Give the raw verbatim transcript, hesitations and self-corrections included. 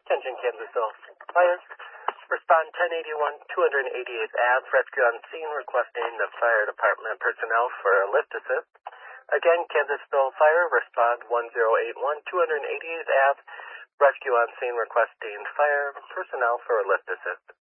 Attention Kansasville Fire. Respond ten eighty-one, two eighty-eighth Ave. Rescue on scene requesting the fire department personnel for a lift assist. Again, Kansasville Fire. Respond one zero eight one, two eighty-eighth Ave. Rescue on scene requesting fire personnel for a lift assist.